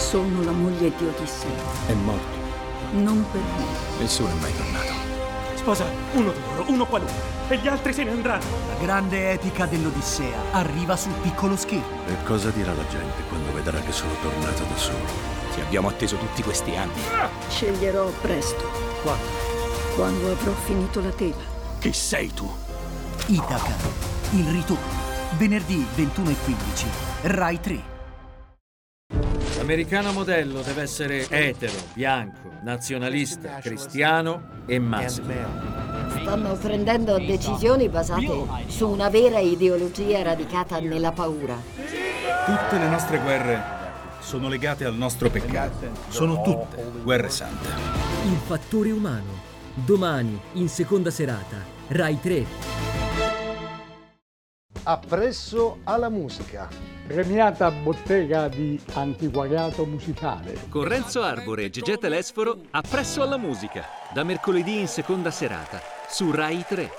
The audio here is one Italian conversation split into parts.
Sono la moglie di Odissea. È morto. Non per me. Nessuno è mai tornato. Sposa uno di loro, uno qualunque, e gli altri se ne andranno. La grande epica dell'Odissea arriva sul piccolo schermo. E cosa dirà la gente quando vedrà che sono tornato da solo? Ti abbiamo atteso tutti questi anni. Sceglierò presto, Quando? quando avrò finito la tela. Chi sei tu? Itaca, il ritorno. Venerdì 21:15, Rai 3. L'americano modello deve essere etero, bianco, nazionalista, cristiano e maschio. Stanno prendendo decisioni basate su una vera ideologia radicata nella paura. Tutte le nostre guerre sono legate al nostro peccato. Sono tutte guerre sante. Il fattore umano. Domani, in seconda serata, Rai 3. Appresso alla musica. Premiata bottega di antiquariato musicale. Con Renzo Arbore e Gegè Telesforo, Appresso alla musica. Da mercoledì in seconda serata, su Rai 3.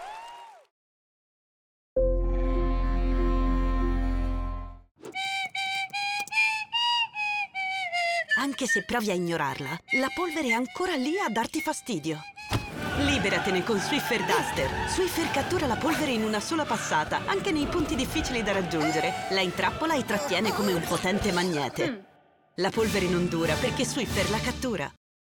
Anche se provi a ignorarla, la polvere è ancora lì a darti fastidio. Liberatene con Swiffer Duster. Swiffer cattura la polvere in una sola passata, anche nei punti difficili da raggiungere. La intrappola e trattiene come un potente magnete. La polvere non dura perché Swiffer la cattura.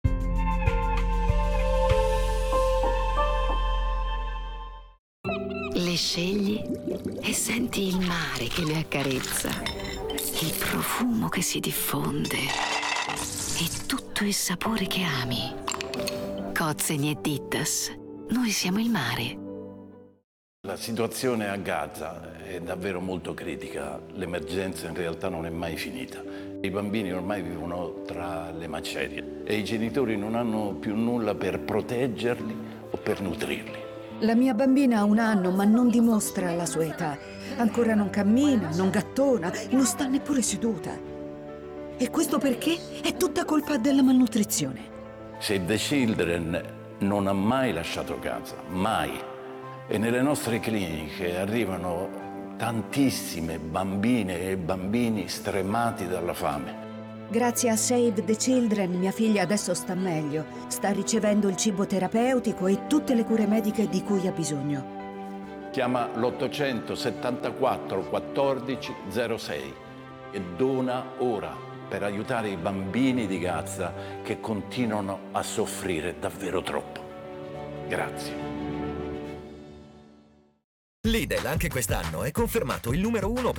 Le scegli e senti il mare che le accarezza, il profumo che si diffonde e tutto il sapore che ami. Cozzeni e Dittas, noi siamo il mare. La situazione a Gaza è davvero molto critica. L'emergenza in realtà non è mai finita. I bambini ormai vivono tra le macerie e i genitori non hanno più nulla per proteggerli o per nutrirli. La mia bambina ha 1 anno, ma non dimostra la sua età. Ancora non cammina, non gattona, non sta neppure seduta. E questo perché? È tutta colpa della malnutrizione. Save the Children non ha mai lasciato Gaza, mai. E nelle nostre cliniche arrivano tantissime bambine e bambini stremati dalla fame. Grazie a Save the Children mia figlia adesso sta meglio. Sta ricevendo il cibo terapeutico e tutte le cure mediche di cui ha bisogno. Chiama l'874 14 06 e dona ora per aiutare i bambini di Gaza che continuano a soffrire davvero troppo. Grazie. Lidl anche quest'anno è confermato il numero 1